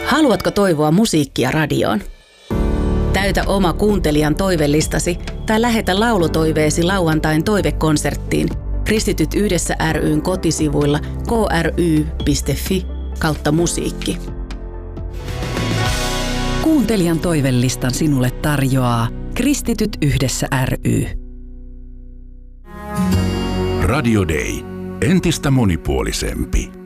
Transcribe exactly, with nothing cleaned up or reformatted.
Haluatko toivoa musiikkia radioon? Täytä oma kuuntelijan toivelistasi tai lähetä laulutoiveesi lauantain toivekonserttiin Kristityt yhdessä ry:n kotisivuilla k r y piste f i kautta musiikki. Kuuntelijan toivelistan sinulle tarjoaa Kristityt yhdessä ry. Radio Day. Entistä monipuolisempi.